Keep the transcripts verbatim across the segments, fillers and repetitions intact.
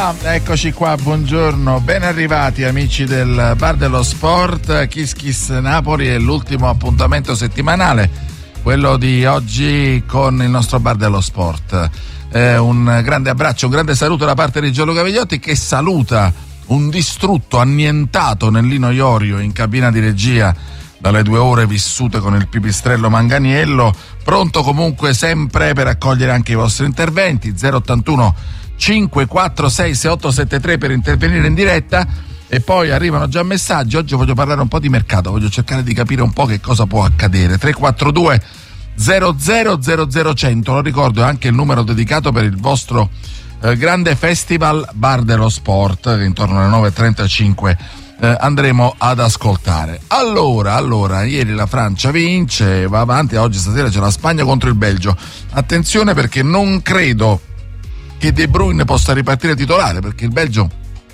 Ah, eccoci qua, buongiorno, ben arrivati amici del Bar dello Sport. Kiss Kiss Napoli è l'ultimo appuntamento settimanale, quello di oggi con il nostro Bar dello Sport. Eh, un grande abbraccio, un grande saluto da parte di Gianluca Vigliotti, che saluta un distrutto annientato Nellino Iorio in cabina di regia dalle due ore vissute con il pipistrello Manganiello, pronto comunque sempre per accogliere anche i vostri interventi. Zero ottantuno cinque quattro sei sei otto sette tre per intervenire in diretta. E poi arrivano già messaggi. Oggi voglio parlare un po' di mercato, voglio cercare di capire un po' che cosa può accadere. Tre quattro due zero zero zero zero cento, lo ricordo, è anche il numero dedicato per il vostro eh, grande festival Bar dello Sport, che intorno alle nove e trentacinque eh, andremo ad ascoltare. Allora, allora, ieri la Francia vince, va avanti, oggi stasera c'è la Spagna contro il Belgio. Attenzione, perché non credo che De Bruyne possa ripartire titolare, perché il Belgio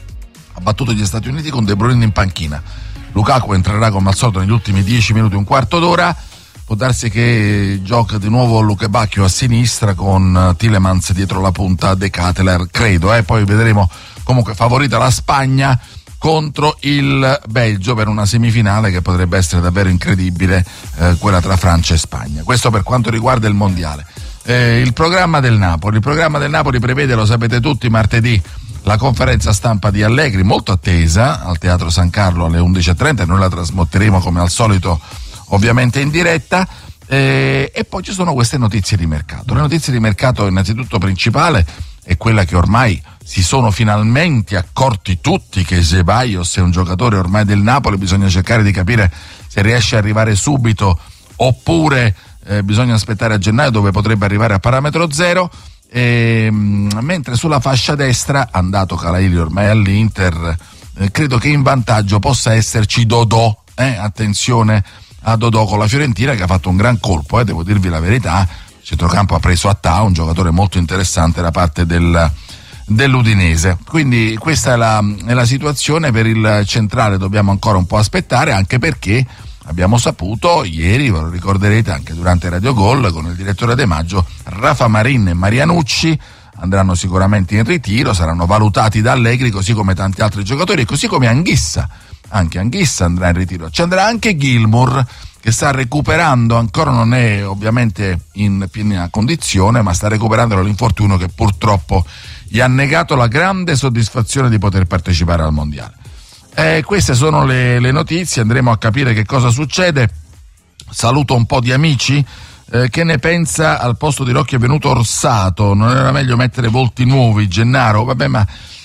ha battuto gli Stati Uniti con De Bruyne in panchina. Lukaku entrerà come al solito negli ultimi dieci minuti, un quarto d'ora. Può darsi che gioca di nuovo Luke Bacchio a sinistra con Tielemans dietro la punta, De Ketelaere, credo, eh. Poi vedremo. Comunque favorita la Spagna contro il Belgio per una semifinale che potrebbe essere davvero incredibile, eh, quella tra Francia e Spagna. Questo per quanto riguarda il mondiale. Eh, il programma del Napoli. Il programma del Napoli prevede, lo sapete tutti, martedì la conferenza stampa di Allegri, molto attesa, al Teatro San Carlo alle undici e trenta. Noi la trasmetteremo come al solito ovviamente in diretta. Eh, e poi ci sono queste notizie di mercato. Le notizie di mercato, innanzitutto principale, è quella che ormai si sono finalmente accorti tutti che Ceballos è un giocatore ormai del Napoli. Bisogna cercare di capire se riesce a arrivare subito oppure Eh, bisogna aspettare a gennaio, dove potrebbe arrivare a parametro zero. E, mh, mentre sulla fascia destra, andato Calaili ormai all'Inter, eh, credo che in vantaggio possa esserci Dodò. Eh, attenzione a Dodò con la Fiorentina, che ha fatto un gran colpo, eh, devo dirvi la verità. Il centrocampo ha preso Attà, un giocatore molto interessante da parte del, dell'Udinese. Quindi questa è la, è la situazione. Per il centrale dobbiamo ancora un po' aspettare, anche perché abbiamo saputo ieri, ve lo ricorderete anche durante Radio Gol con il direttore De Maggio, Rafa Marin e Marianucci andranno sicuramente in ritiro, saranno valutati da Allegri, così come tanti altri giocatori, e così come Anghissa. Anche Anghissa andrà in ritiro. Ci andrà anche Gilmour, che sta recuperando, ancora non è ovviamente in piena condizione, ma sta recuperando dall'infortunio che purtroppo gli ha negato la grande soddisfazione di poter partecipare al mondiale. Eh, queste sono le, le notizie, andremo a capire che cosa succede. Saluto un po' di amici. Eh, che ne pensa? Al posto di Rocchi è venuto Orsato, non era meglio mettere volti nuovi? Gennaro, vabbè, ma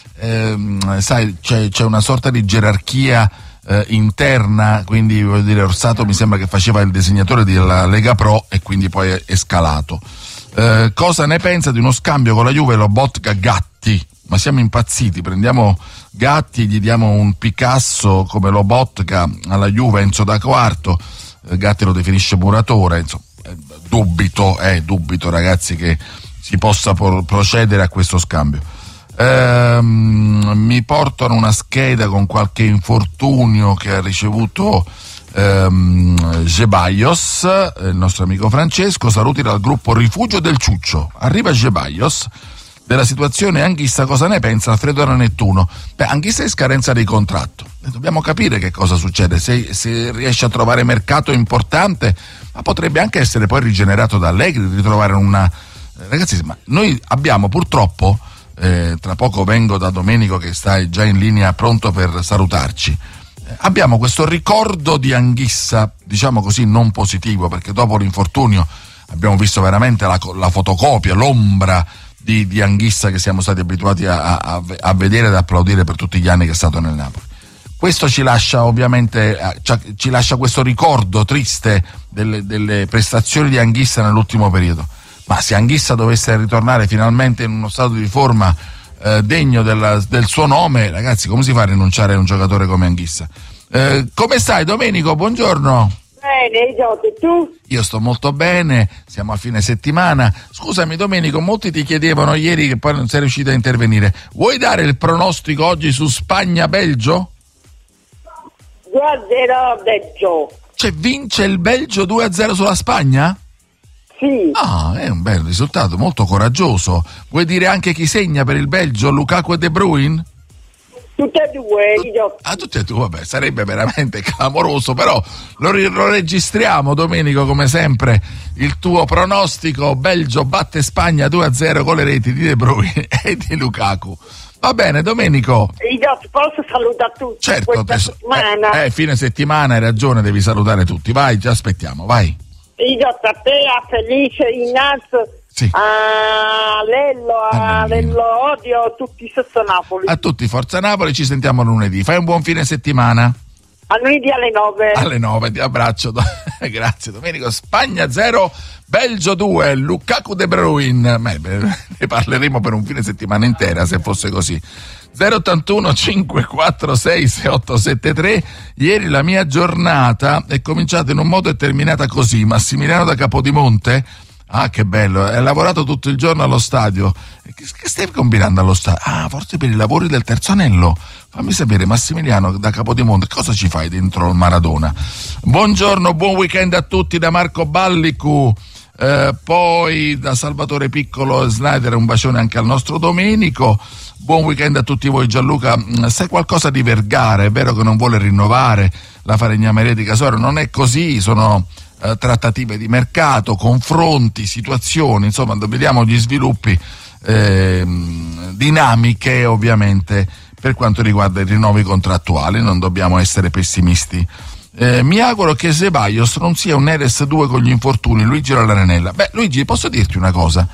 ehm, sai, c'è, c'è una sorta di gerarchia eh, interna, quindi voglio dire, Orsato mi sembra che faceva il disegnatore della Lega Pro e quindi poi è, è scalato. Eh, cosa ne pensa di uno scambio con la Juve, Lobotka-Gatti? Ma siamo impazziti, prendiamo Gatti, gli diamo un Picasso come Lobotka alla Juve, Enzo da quarto, eh, Gatti lo definisce muratore, insomma, eh, dubito, eh, dubito ragazzi che si possa por- procedere a questo scambio. Ehm, mi portano una scheda con qualche infortunio che ha ricevuto ehm, Ceballos, il nostro amico Francesco. Saluti dal gruppo Rifugio del Ciuccio. Arriva Ceballos. Della situazione Anghissa cosa ne pensa Alfredo Ranettuno? Beh, Anghissa è in scadenza di contratto, dobbiamo capire che cosa succede, se, se riesce a trovare mercato importante, ma potrebbe anche essere poi rigenerato da Allegri, ritrovare una... Ragazzi, ma noi abbiamo purtroppo, eh, tra poco vengo da Domenico che sta già in linea pronto per salutarci, eh, abbiamo questo ricordo di Anghissa, diciamo così, non positivo, perché dopo l'infortunio abbiamo visto veramente la, la fotocopia, l'ombra Di, di Anghissa che siamo stati abituati a, a, a vedere ed applaudire per tutti gli anni che è stato nel Napoli. Questo ci lascia ovviamente ci lascia questo ricordo triste delle, delle prestazioni di Anghissa nell'ultimo periodo, ma se Anghissa dovesse ritornare finalmente in uno stato di forma eh, degno della, del suo nome, ragazzi, come si fa a rinunciare a un giocatore come Anghissa? Eh, come stai Domenico? Buongiorno. Bene, Giotti, tu? Io sto molto bene, siamo a fine settimana. Scusami Domenico, molti ti chiedevano ieri che poi non sei riuscito a intervenire. Vuoi dare il pronostico oggi su Spagna-Belgio? due a zero Belgio. Cioè vince il Belgio due a zero sulla Spagna? Sì. Ah, è un bel risultato, molto coraggioso. Vuoi dire anche chi segna per il Belgio, Lukaku e De Bruyne? Tutte e due, io. Ah, tutte e due, vabbè, sarebbe veramente clamoroso, però lo, lo registriamo, Domenico, come sempre, il tuo pronostico: Belgio batte Spagna due a zero con le reti di De Bruyne e di Lukaku. Va bene, Domenico. Io posso salutare tutti. Certo, questa adesso, settimana. Eh, eh, fine settimana, hai ragione, devi salutare tutti. Vai, ti aspettiamo, vai. Io a te, a Felice, Ignazio, Sì. a Lello, a A Nellino. Lello Odio, tutti Sesso Napoli. A tutti, Forza Napoli, ci sentiamo lunedì. Fai un buon fine settimana. A lunedì alle nove. Alle nove, ti abbraccio. Grazie, Domenico. Spagna zero, Belgio due, Lukaku De Bruyne. Beh, ne parleremo per un fine settimana intera, se fosse così. zero ottantuno cinque quattro sei sei otto sette tre. Ieri la mia giornata è cominciata in un modo e terminata così. Massimiliano da Capodimonte. Ah, che bello, hai lavorato tutto il giorno allo stadio. Che, che stai combinando allo stadio? Ah, forse per i lavori del terzo anello. Fammi sapere, Massimiliano da Capodimonte, cosa ci fai dentro il Maradona? Buongiorno, buon weekend a tutti da Marco Ballicu. Eh, poi da Salvatore Piccolo e Snyder un bacione anche al nostro Domenico. Buon weekend a tutti voi. Gianluca, sai qualcosa di Vergara? È vero che non vuole rinnovare la Falegnameria di Casoro? Non è così, sono eh, trattative di mercato, confronti, situazioni, insomma vediamo gli sviluppi, eh, dinamiche ovviamente per quanto riguarda i rinnovi contrattuali. Non dobbiamo essere pessimisti. Eh, mi auguro che Ceballos non sia un Neres due con gli infortuni. Luigi Raranella. Beh, Luigi, posso dirti una cosa?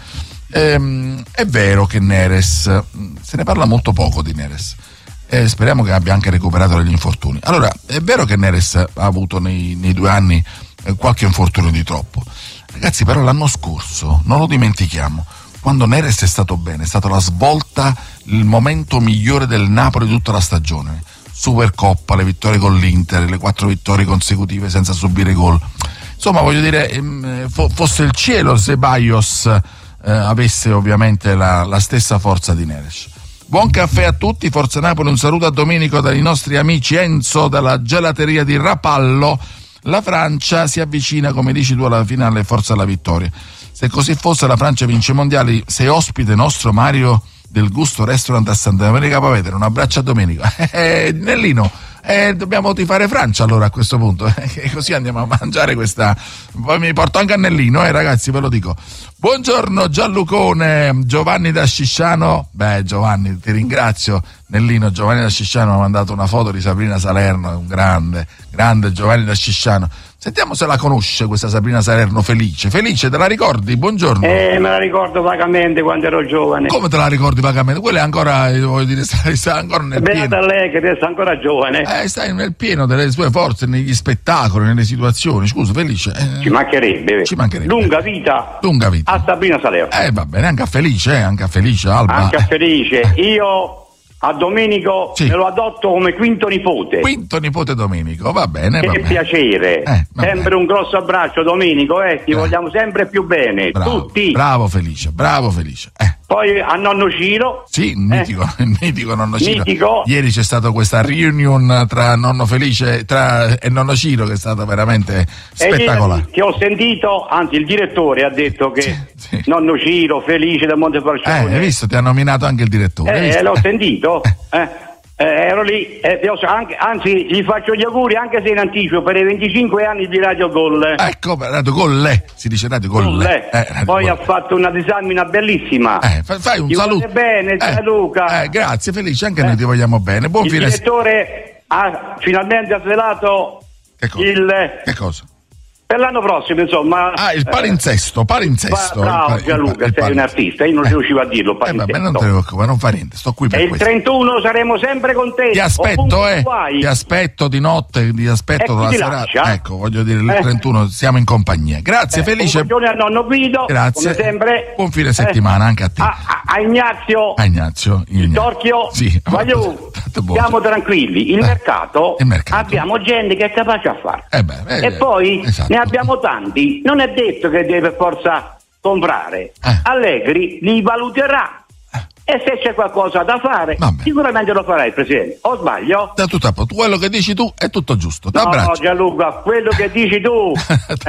Ehm, è vero che Neres, se ne parla molto poco di Neres, eh, speriamo che abbia anche recuperato degli infortuni. Allora, è vero che Neres ha avuto nei, nei due anni eh, qualche infortunio di troppo, ragazzi, però l'anno scorso, non lo dimentichiamo, quando Neres è stato bene, è stata la svolta, il momento migliore del Napoli di tutta la stagione. Supercoppa, le vittorie con l'Inter, le quattro vittorie consecutive senza subire gol. Insomma, voglio dire, ehm, fo- fosse il cielo se Ceballos eh, avesse ovviamente la, la stessa forza di Neres. Buon caffè a tutti, Forza Napoli, un saluto a Domenico dai nostri amici Enzo dalla gelateria di Rapallo. La Francia si avvicina, come dici tu, alla finale, forza alla vittoria. Se così fosse, la Francia vince i mondiali. Sei ospite nostro, Mario del Gusto Restaurant a Santa Domenica Pavedere. Un abbraccio a Domenico. Eh, Nellino, eh, dobbiamo tifare Francia allora a questo punto, eh, così andiamo a mangiare questa. Poi mi porto anche a Nellino, eh ragazzi, ve lo dico. Buongiorno Gianlucone, Giovanni da Scisciano. Beh, Giovanni, ti ringrazio. Nellino, Giovanni da Scisciano mi ha mandato una foto di Sabrina Salerno, un grande, grande Giovanni da Scisciano. Sentiamo se la conosce questa Sabrina Salerno. Felice, Felice, te la ricordi? Buongiorno. Eh, me la ricordo vagamente quando ero giovane. Come te la ricordi vagamente? Quella è ancora, voglio dire, sta, sta ancora nel Beata pieno. lei che adesso è ancora giovane. Eh, stai nel pieno delle sue forze, negli spettacoli, nelle situazioni. Scusa, Felice. Eh, Ci mancherebbe. Ci mancherebbe. Lunga vita. Lunga vita. A Sabrina Salerno. Eh, va bene, anche a Felice, eh, anche a Felice, Alba. Anche a Felice. Io a Domenico Sì. me lo adotto come quinto nipote. Quinto nipote Domenico, va bene, va Che bene. piacere. Eh, va sempre bene. un grosso abbraccio, Domenico, eh, ti Eh. vogliamo sempre più bene. Bravo, Tutti. bravo Felice, bravo Felice. Eh. Poi a nonno Ciro. Sì, il mitico, il mitico nonno Ciro. Mitico. Ieri c'è stata questa reunion tra nonno Felice tra, e nonno Ciro che è stata veramente E spettacolare. io, che ho sentito, anzi il direttore ha detto che Sì, sì. nonno Ciro, Felice del Eh, Montefalcione. hai visto? Ti ha nominato anche il direttore. hai Eh, visto? l'ho sentito, eh, eh, ero lì, eh, io so anche, anzi gli faccio gli auguri anche se in anticipo per i venticinque anni di Radio Gol. Ecco, Radio Golle, si dice Radio Golle. Eh, Eh, Radio Poi Golle. ha fatto una disamina bellissima. Eh, fai, fai un Ti saluto. vuole bene, Gianluca. Eh, grazie Felice, anche Eh. noi ti vogliamo bene. Buon Il fine direttore ha finalmente ha svelato Che cosa? il Che cosa? per l'anno prossimo, insomma. Ah, il palinsesto, palinsesto. eh, bravo Il pa- Gianluca, il pa- sei il un artista, io non riuscivo a dirlo. Eh, vabbè, palinsesto. non te ne preoccupare, non fa niente, sto qui per E il questo. trentuno saremo sempre con te. Ti aspetto, ovunque eh. tu vai. Ti aspetto di notte, ti aspetto E chi la ti serata. lascia? Ecco, voglio dire, il Eh. trentuno siamo in compagnia. Grazie Eh, Felice. Un bacione a nonno Guido, Grazie. come sempre. Buon fine Eh, settimana anche a te. A, a- a Ignazio, A Ignazio. il Torchio, Sì. voglio, Tanto buono. siamo tranquilli. Il, Eh, mercato, il mercato. abbiamo gente che è capace a fare. Eh beh, eh, e poi esatto. ne abbiamo tanti. Non è detto che deve per forza comprare. Eh. Allegri li valuterà. E se c'è qualcosa da fare, Vabbè. sicuramente lo farà il Presidente. O sbaglio? Da tutto a poco. Quello che dici tu è tutto giusto. Ti No, abbraccio. Gianluca, quello che dici tu, eh?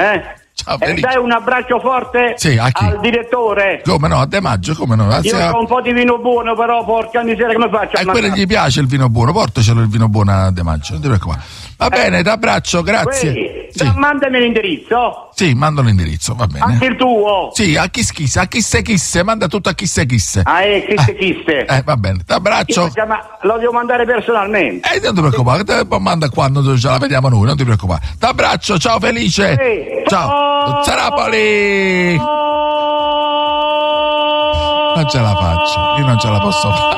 Ciao, e dai un abbraccio forte sì, a chi? al direttore. Come no, a De Maggio, come no? Io ho un po' di vino buono, però porca miseria, come faccio? E eh, quello gli piace il vino buono, portacelo il vino buono a De Maggio, non ti preoccupare. Va bene, eh, t'abbraccio, grazie. Uè, sì. Mandami l'indirizzo. Sì, mando l'indirizzo, va bene. Anche il tuo? Sì, a chi schisse, a chi se chisse, manda tutto a chi se chisse. Ah, eh, chi se chisse. Eh, va bene, t'abbraccio. Io, ma lo devo mandare personalmente. Eh, non ti preoccupare, te manda quando ce la vediamo noi, non ti preoccupare. T'abbraccio, ciao Felice. Sì. Ciao. Sarapoli. Non ce la faccio, io non ce la posso fare.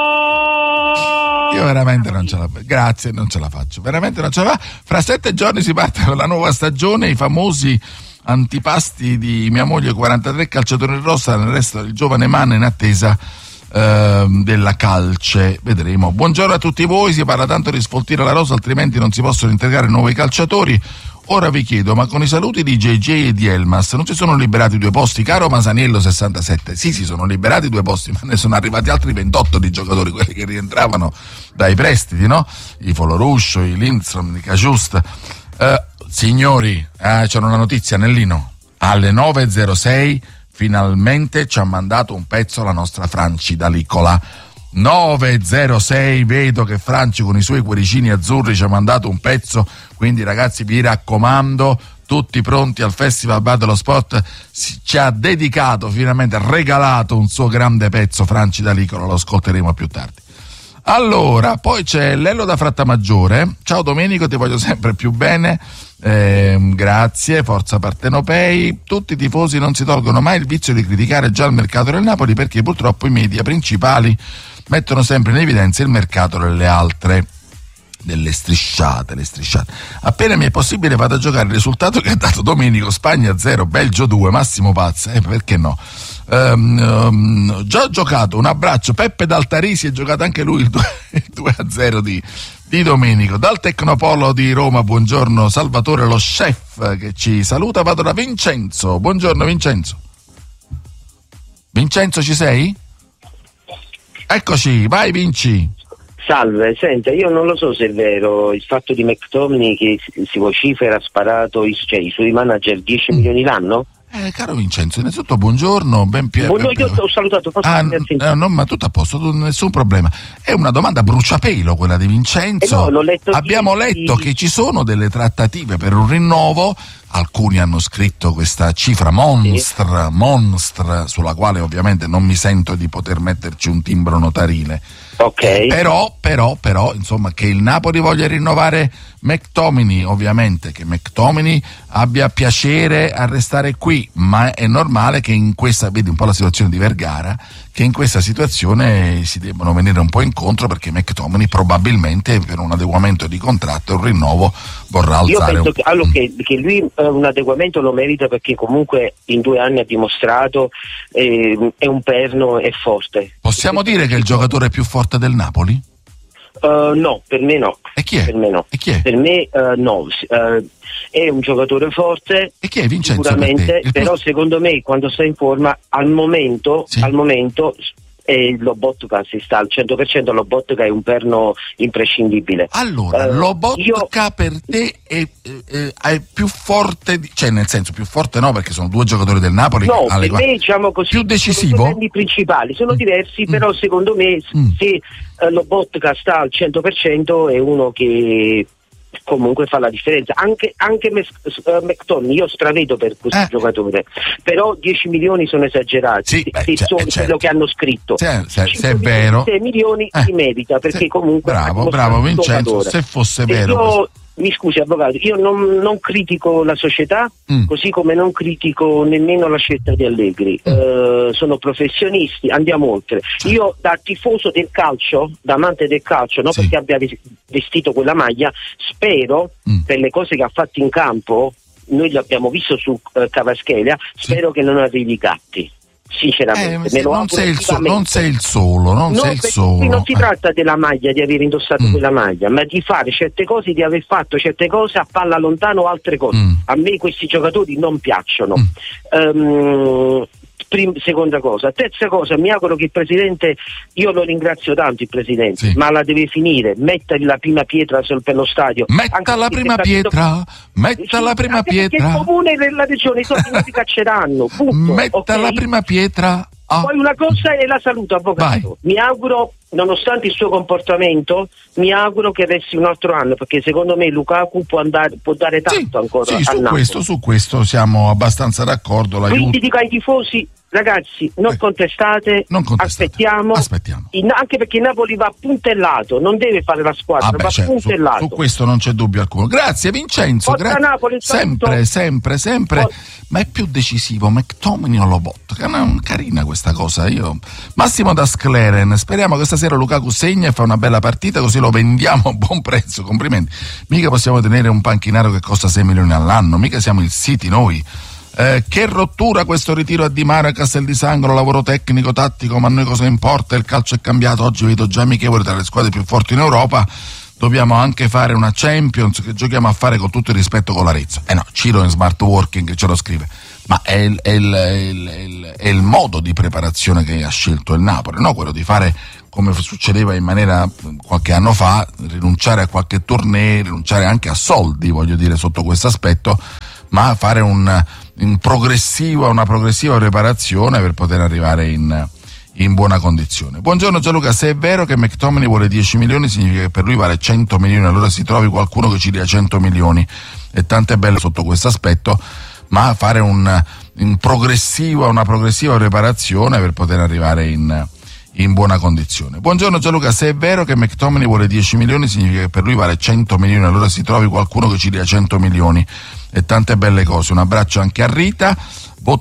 Io veramente non ce la faccio, grazie, non ce la faccio, veramente non ce la faccio. Fra sette giorni si parte con la nuova stagione, i famosi antipasti di mia moglie, quarantatré calciatori in rossa, nel resto del giovane man in attesa eh, della calce, vedremo. Buongiorno a tutti voi, si parla tanto di sfoltire la rosa, altrimenti non si possono integrare nuovi calciatori. Ora vi chiedo, ma con i saluti di J J e di Elmas non ci sono liberati due posti? Caro Masaniello sessantasette, sì, si sono liberati due posti, ma ne sono arrivati altri ventotto di giocatori, quelli che rientravano dai prestiti, no? I Foloruscio, i Lindstrom, i Caciust. Eh, signori, eh, c'è una notizia, Nellino, alle nove e zero sei finalmente ci ha mandato un pezzo la nostra Franci D'Alicola. nove e zero sei, vedo che Franci con i suoi cuoricini azzurri ci ha mandato un pezzo, quindi ragazzi vi raccomando, tutti pronti al Festival Bar dello Sport, si, ci ha dedicato, finalmente regalato un suo grande pezzo Franci D'Alicola, lo ascolteremo più tardi. Allora, poi c'è Lello da Frattamaggiore, ciao Domenico, ti voglio sempre più bene, eh, grazie, forza partenopei, tutti i tifosi non si tolgono mai il vizio di criticare già il mercato del Napoli, perché purtroppo i media principali mettono sempre in evidenza il mercato delle altre, delle strisciate, le strisciate. Appena mi è possibile vado a giocare il risultato che ha dato Domenico, Spagna zero, Belgio due, Massimo Pazza, eh, perché no? Um, um, già ho giocato, un abbraccio, Peppe D'Altari, si è giocato anche lui il due a zero di, di Domenico. Dal Tecnopolo di Roma, buongiorno Salvatore, lo chef che ci saluta, vado da Vincenzo, buongiorno Vincenzo. Vincenzo, ci sei? Eccoci, vai Vinci. Salve, senta, io non lo so se è vero il fatto di McTominay che si vocifera sparato, cioè i suoi manager dieci milioni l'anno? Eh, caro Vincenzo, innanzitutto buongiorno, ben pieno. Buongiorno, io ti ho salutato, posso ah, n- no, ma tutto a posto, nessun problema. È una domanda a bruciapelo quella di Vincenzo. Eh no, l'ho letto Abbiamo di... letto che ci sono delle trattative per un rinnovo, alcuni hanno scritto questa cifra monstra, sì. monstra, sulla quale ovviamente non mi sento di poter metterci un timbro notarile. Ok. Eh, però, però, però, insomma, che il Napoli voglia rinnovare McTominay, ovviamente che McTominay abbia piacere a restare qui, ma è normale che in questa, vedi un po' la situazione di Vergara, che in questa situazione si debbano venire un po' incontro, perché McTominay probabilmente per un adeguamento di contratto e un rinnovo vorrà alzare. Io penso un... che, allora, che, che lui eh, un adeguamento lo merita, perché comunque in due anni ha dimostrato eh, è un perno, è forte. Possiamo dire che è il giocatore più forte del Napoli? Uh, no, per me no. E chi è? Per me no. E chi è? Per me uh, no. Uh, è un giocatore forte. E chi è Vincenzo? Sicuramente, per però più... secondo me quando sta in forma al momento, sì. al momento e Lobotka si sta al cento per cento, Lobotka è un perno imprescindibile. Allora, uh, Lobotka io... per te è, è, è più forte, di... cioè nel senso più forte no, perché sono due giocatori del Napoli. No, alle per quali... me diciamo così, più decisivo? sono i principali, sono mm. diversi, mm. però secondo me mm. se uh, Lobotka sta al cento per cento è uno che comunque fa la differenza. Anche, anche uh, McTominay io stravedo per questo eh. giocatore, però dieci milioni sono esagerati, sì, beh, se cioè, sono certo. quello che hanno scritto. Se, se, se è vero, sei milioni eh. si merita, perché se, comunque bravo, bravo Vincenzo, se fosse vero. Io, questo... mi scusi avvocato, io non, non critico la società, mm. così come non critico nemmeno la scelta di Allegri. Mm. Uh, sono professionisti, andiamo oltre. Sì. Io da tifoso del calcio, da amante del calcio, non sì. perché abbia vestito quella maglia, spero mm. per le cose che ha fatto in campo, noi l'abbiamo visto su uh, Cavaschelia, spero sì. che non arrivi Gatti. Sinceramente, eh, me lo non, sei il so- non sei il solo, non no, sei il solo. Qui non si eh. tratta della maglia, di aver indossato mm. quella maglia, ma di fare certe cose, di aver fatto certe cose a palla lontano o altre cose. Mm. A me questi giocatori non piacciono. Mm. Um, Prim- seconda cosa. Terza cosa, mi auguro che il Presidente, io lo ringrazio tanto il Presidente, sì. ma la deve finire, metta la prima pietra sul, per lo stadio. Metta anche la prima pietra, metta sì, la prima anche pietra. il comune e la regione i soldi non si cacceranno, punto. Metta Okay? la prima pietra. Ah. Poi una cosa è la salute, avvocato. Vai. Mi auguro, nonostante il suo comportamento, mi auguro che resti un altro anno, perché secondo me Lukaku può andare, può dare tanto sì, ancora sì, al su Napoli. questo, su questo siamo abbastanza d'accordo. Quindi dico ai tifosi, ragazzi, non, eh, contestate, non contestate, aspettiamo, aspettiamo. In, anche perché il Napoli va puntellato, non deve fare la squadra, Ah beh, va certo, su, puntellato. su questo non c'è dubbio alcuno. Grazie Vincenzo, Forza grazie. Napoli, sempre, sempre, sempre, Forza. ma è più decisivo McTominay o Lobot, che è una, carina questa cosa. Io Massimo da Scleren, speriamo che stasera Lukaku segna e fa una bella partita, così lo vendiamo a buon prezzo. Complimenti. Mica possiamo tenere un panchinaro che costa sei milioni all'anno, mica siamo il City noi. Eh, che rottura questo ritiro a Di Maria, a Castel di Sangro, lavoro tecnico, tattico, ma a noi cosa importa? Il calcio è cambiato, oggi vedo già amichevoli tra le squadre più forti in Europa, dobbiamo anche fare una Champions che giochiamo a fare con tutto il rispetto con l'Arezzo. Eh no, Ciro in smart working ce lo scrive, ma è il, è il, è il, è il, è il modo di preparazione che ha scelto il Napoli, no? Quello di fare come succedeva in maniera qualche anno fa, rinunciare a qualche torneo, rinunciare anche a soldi, voglio dire, sotto questo aspetto, ma fare un, un progressivo, una progressiva preparazione per poter arrivare in, in buona condizione. Buongiorno Gianluca, se è vero che McTominay vuole dieci milioni significa che per lui vale cento milioni, allora si trovi qualcuno che ci dia cento milioni, e tanto è bello sotto questo aspetto, ma fare un, un progressivo, una progressiva preparazione per poter arrivare in, in buona condizione. Buongiorno Gianluca, se è vero che McTominay vuole dieci milioni significa che per lui vale cento milioni, allora si trovi qualcuno che ci dia cento milioni, e tante belle cose. Un abbraccio anche a Rita.